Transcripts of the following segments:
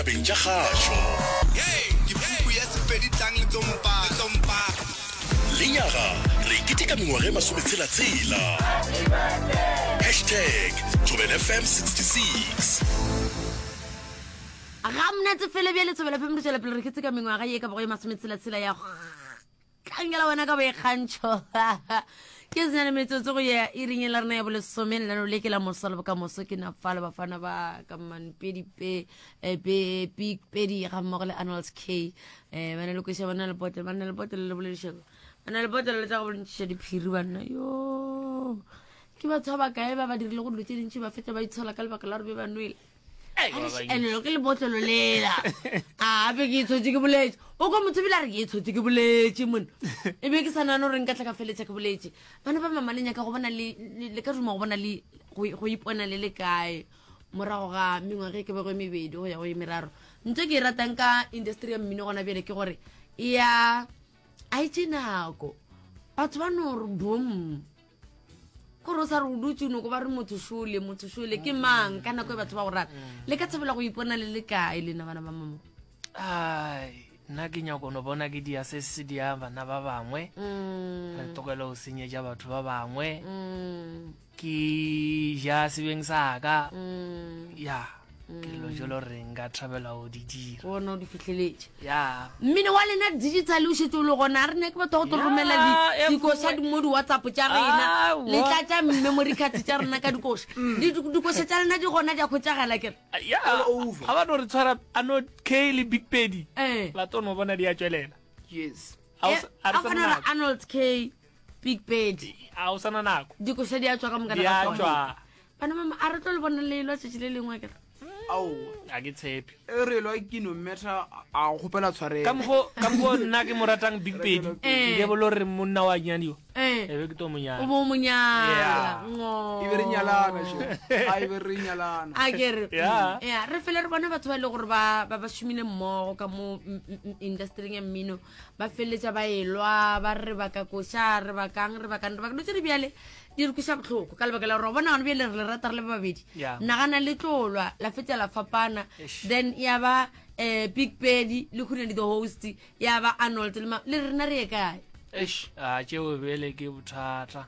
Benja Kgasho. Hey, dipuku ya sepedi tlang le tompa. Lenyaga re keteka mengwaga e 16. #ThobelFM66. Ramna tse fele bjale Thobela FM re tšwela pele re keteka mengwaga ye ka bogo e 16 ya tlangela wena ka boekgantšho ke senyane metsotso go ya e ringela rena ya bolesome lenano le ke la mosalo ka moso ke nafala bafana ba ka manpedi big pedi ga mmogo le Arnold K bana le kweša bana le botle le boledišego bana le botle le tsa go bontšiša diphiri banna yo ke batho ba kae ba dirile go dilo tše dintši ba feta ba itshola ka lebaka la gore be ba nwele ene lo ke le botlelo lela be ke itshotse ke boletse o ko motho bila re ke itshotse ke boletse mona e be ke sana no re nka tla ka feletsa ke boletse bana ba mama le nyaka go bona le ka duma go bona le go ipona le kae morago ga mengwaga ke be go mebedi go ya go meraro ntse ke ratang ka industry ya mmino gona bele ke gore ya a itsenako batho ba no re bom koro sa re dutse no go ba re motho shule ke mang kana go batho ba go rata le ka tsebela go ipona le kae le na bana ba mama nna ke nyako no bona ke dia se se dia bana ba bangwe re tokela o senyeja batho ba bangwe ke ja sebeng sa ka ya ke lo jolo re nga thabela o di dira bona o di fitlheletse ya mmino wa lena digital o shetse lo gona re ne ke batho go romela dikoša di mo di WhatsApp tša rena le tla tša memory card tša rena ka dikoša dikoša tša rena di gona di a khwetsagala ke ya ga ba no re tshwara ano K le Big Pedi ba tono bona di a tswelela Yes. a bona Arnold K Big Pedi a o sana nako dikoša di a tswa ka mokana di a ka tswa bana mama a re tlo le bona le lo tšetše le lengwe ke Au, a ke tshepe re lo ke no metha a gopela tshwarela. ka mo nna ke mo ratang Big Pedi ke bolo re monna wa nyaniwa e be ke to o monyana bo monyala E be re nyalana sho. Ai be re nyalana. a kere Yeah. re fele re bona batho ba ile gore ba šomile mmogo ka mo industry ya mmino ba feletša ba elwa ba re ba ka koša re ba kang no tse di bjale di re kuša botlhoko ka lebaka la gore bona gona bjale re le rata re le babedi Yeah. nagana le tlolwa la fetša la fapana then ya ba Big Pedi le khunedi the host ya ba Arnold le rena re ye kae a tšeo bele ke bothata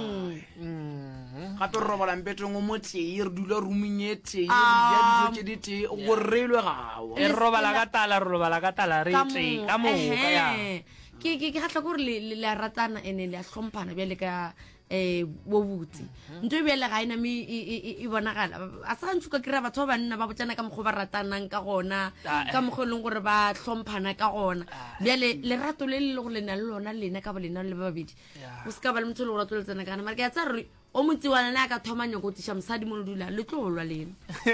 Gape re robala mpetong o mo tee re dula rooming e tee ya dijo tše di tee go relwe gago. e robala ka tala re tee ka moka ya ke gatla gore le a ratana ene le a hlomphana bjale ka bo botse ntho e bjale ga ena e bonagala a sa ntšhuka kry-a batho ba banna ba botsana ka mokgwa ba ratanang ka gona ka mokgwa e leng gore ba hlomphana ka gona bjale lerato le le go lena le lona lena ka bo lena le ba babedi go se ka ba le motho le go rato le tsena kana mara ke ya tsa re o motse wa lena ka thoma nyako tiša mosadi mo le dula le tlo lwa lena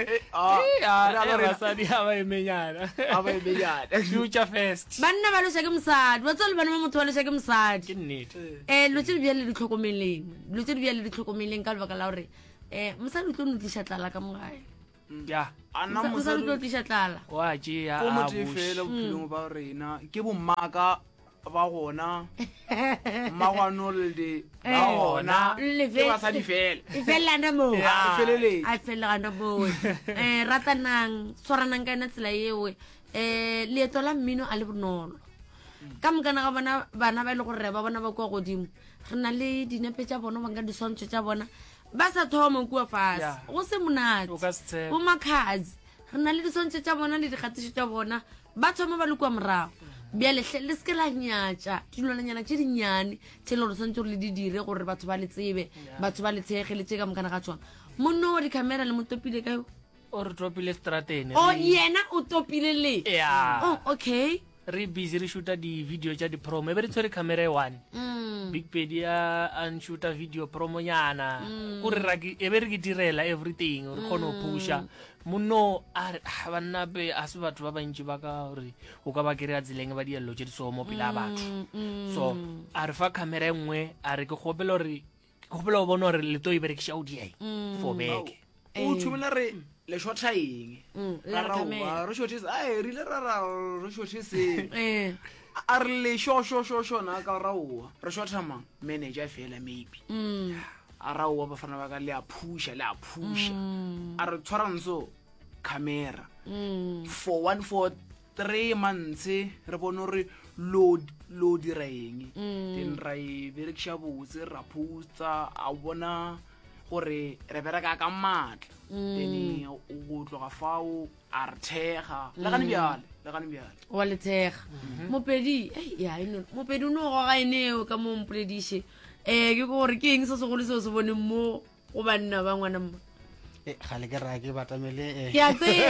basadi a ba emenyana future first banna ba loša ke mosadi ba tsa le bana ba motho ba loša ke mosadi ke nnete lo tse di bjale di tlhokomeleng ka lebaka la gore mosadi o tlo no tliša tlala ka mogae ya mosadi o tlo tliša tlala wa tšea Ko mo tee fela bophelong ba rena ke bommaka ba gona mmagwanolde ba gona ke basadi fela. e felelana moo E feleletse. a felegana moo ratanang tshwaranang ka ena tsela ewe leeto la mmino a le bonolo ka mokana ga bana ba e le gore ba bona ba kwa godimo re na le dinepe tša bona banka diswantšho tša bona ba sa thoma kua fase go se monate O ka se tshepe. bo makgazi re na le diswantšho tša bona le dikgatišo tša bona ba thoma ba le kua morago bjale le seke la nyatša dilwananyana tše dinnyane tše le gore swantse gore le di dire gore batho ba le tsebe batho ba le tshege le tše ka mokana ga tswana monno wa dicamera le mo topile kae o re topile stratene o yena o topile le ya okay re busy re shoota di-video tša di-promo e be re tshwere camera e one Big Pedi a nshoota video promo nyana kore e be re ke direla everything re kgone go pusha monno a re banna be a se batho ba bantši ba ka gore o ka ba kry-a tseleng ba dielelo tše di seo mo pele a batho so a re fa camera e nngwe a re ke kgopela o bona gore le to e berekiša o diae for beke O thumela re le shotha eng la ra camera. re shothise ai re le re shothise eh a re le sho na ka ra o re shotha mang manager fela maybe a ra o ba fana ba ka le a pusha a re tshwara nso camera for 3 months re bone gore lo dira eng then ra e berekisha botse ra posta a bona gore re bereka ka matla then o tloga fao a re thega le gane bjale wa lethega mopedi mopedi o ne o goga eneo ka mo mpolediše ke gore ke eng se segolo seo se boneng mo go banna ba ngwana mma gale ke raya ke batamele ke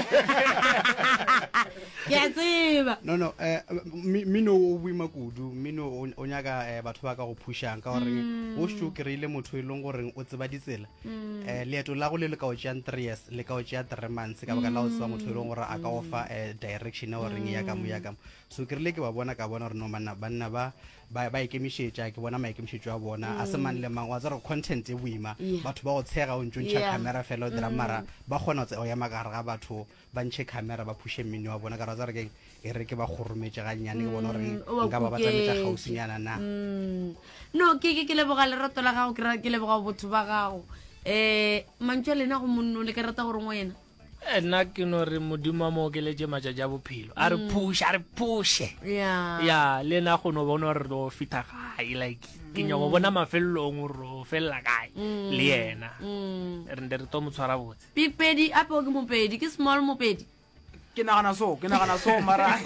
a tseba no mmino o boima kudu mmino o nyaka batho ba ka go pushang ka gore o sho kry-ile motho e leng gore o tseba ditsela leeto la go le ka o tšeang 3 years le ka o tšea 3 months ka baka la o tseba motho e leng gore a ka go fa direction ya goreng ya kamo so kry-ile ke ba bona ka bona gore no banna ba ikemišetša ke bona maikemišetšo a bona a se mang le mang wa tsa gore content e boima batho ba go tshega o ntšontšha camera fela o dira mara ba kgona o ya magare ga batho ba ntšhe camera ba phushe mmino wa bona ka ra tsa re e re ke ba kgorometše ga nnyane ke bona gore nka ba tsametša gausinyana na no ke leboga lerato la gago ke leboga botho ba gago mantšwa lena go monno le ke rata gore ngo yena nna ke no re modimo a mo okeletse matšatši a bophelo a re pushe ya le nna go no bona gore ro fita gae like ke nyako bona mafelelong ro felela kae le yena re nde re to mo tshwara botse big pedi ape o ke mopedi ke small mopedi ke nagana so mara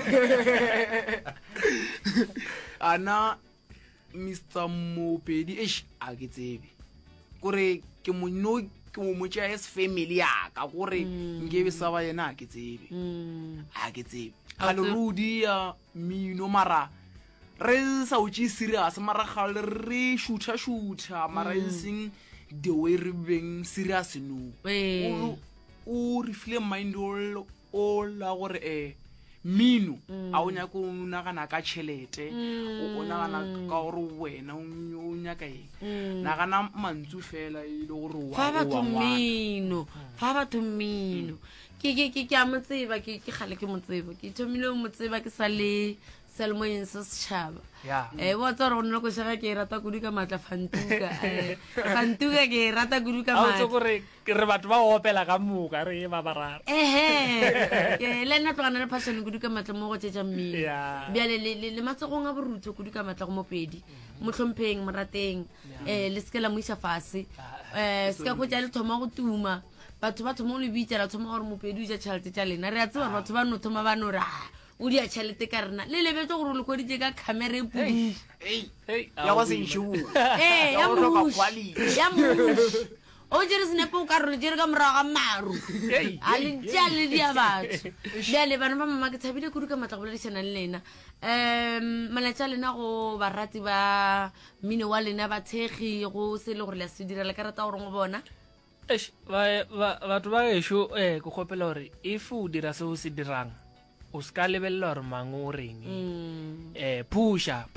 ana Mr. Mopedi a ke tsebe kore ke mo motša as family yaka gore nkebe sa ba yena a ke tsebe ga le rudi ya mino mara re sa utše serious mara ga le re shoota mara e seng the way re beng serious no o re file mind o la gore mino a o nyaka o nagana ka tšhelete o nagana ka gore wena o nyaka eng nagana mantsu fela e le gore fa batho mmino ke a motseba ke gale ke motseba ke thomile mo tseba ke sa le selmoyeng se setšhaba wa tsa gore go nna košaga ke e rata kudu ka maatla fantuka ke e rata kudu ka maatla gore re batho ba opela ka moka re ba barara le nna tlogana le passion kudu ka maatla mo go tšetša mmino bjale le matsogong a borutho kudu ka maatla go mopedi motlhompheng morateng le seke la mo isa fase se ka kgotša le thoma go tuma batho ba thoma o le bitša la thoma gore mopedi o ja tšhalete tša lena re a tseba batho ba no thoma ba no re o di a tšhalete ka rena le lebetse gore o le kgoditše ka camera e pudu ya go sentšhuo ya moši o jere senepe o ka role jere ka morago ga maru a le tšale dia batho bjale bana ba mama ke tshabile kudu ka matla go boledišanang le lena malatša lena go barati ba mmino wa lena ba thegi go se le gore le a se direla ka rata gore go bona batho ba gešo ke kgopela gore if o dira se o se dirang o ska lebelela gore mang o reng pusha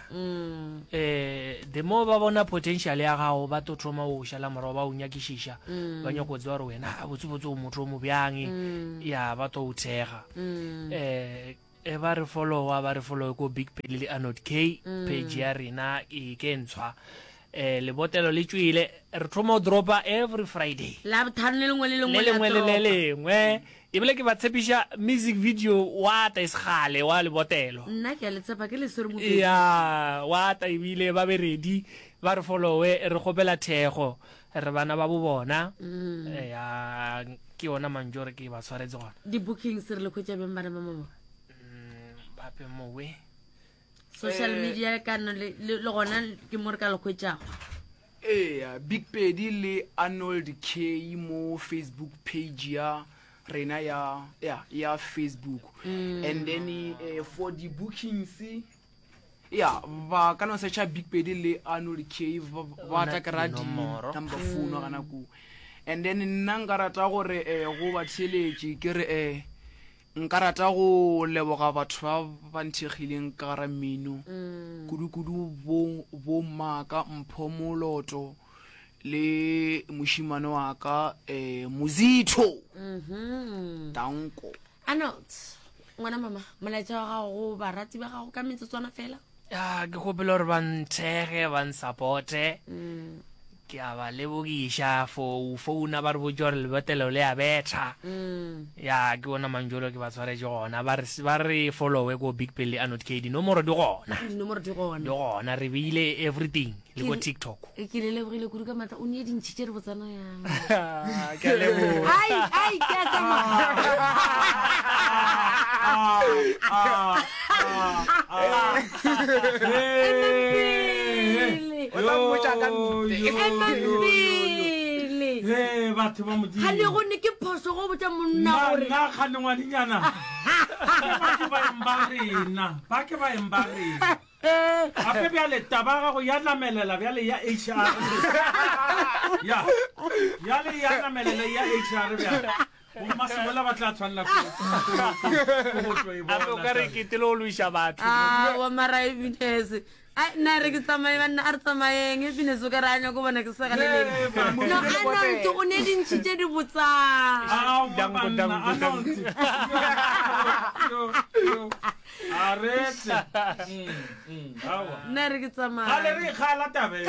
the more ba bona potential ya gago ba to thoma o šala morago ba o nyakišiša ba nyako tse gore wena botsebotse o motho o mo bjang ya ba to o thega ba re follow ko Big Pedi le Arnold K page ya rena e ke ntshwa lebotelo le tswile re thoma o dropa every Friday la bothano le lengwe ebile ke ba tshepiša music video wa ta isgale wa lebotelo nna ke a le tshepa ke le sere mopedi wa ta ebile ba be ready ba re followe re gopela thego re bana ba bo bona ke yona manjore ke ba tshwaretse gona di-bookings re le khwetša beng bana ba mama bape mowe social media ka no le gona ke mo re ka le khwetšago Big Pedi le Arnold K mo Facebook page ya rena ya Facebook and then for the bookings ba kana searcha Big Pedi le Arnold K ba ta ka radi number phone ga nako and then nna nka rata gore go ba tsheletše ke re nka rata go leboga batho ba nthegileng ka gara mmino kudu bo maka mphomoloto le moshimane wa ka Muzitho tanko Arnold ngwana mama molaetša wa gago barati ba gago ka metsotswana fela ke gopela gore ba nthege ba nsupporte ke a ba lebogiša for founa ba re botse gore lebotelo le a betha ya ke bona manjolo ke ba tshwaretse gona ba re followe ko Big Belly Arnold K dinomoro di gona re beile everything le ko TikTok ke le lebogile kudu ka matla o ne dintšhitše re botsana yang ke a leboga ai ke a tsamaya batho ba modimo ga le gone ke phoso go botsa monna gore nna gane ngwadinyana ba ke baeng ba rena gape bjale taba gago ya namelela bjale ya HR yale ya namelela ya HR bjale masemola ba tla tshwanela ape o ka re ketele o loiša batho wa mara evidence ai nna re ke tsamaye banna a re tsamayeng evidence o ka re a nyako bona ke segaleleng o ne dintšhitše di botsang aretse nna re ke tsamaya gale re ikgala tabe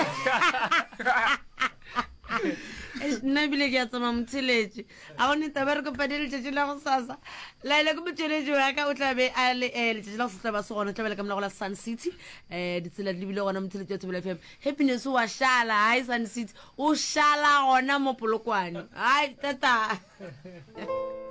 nna ebile ke a tsamaya motheletše a gone taba re kopane letšatši la go sasa laele ko motheletši wa ka o tlabe a le letšatši la go sasa ba se gona o tlabele ka mola go la Sun City ditsela di lebile gona motheletši wa Thobela FM Happiness wa šala hai Sun City o šala gona mo Polokwane hai tata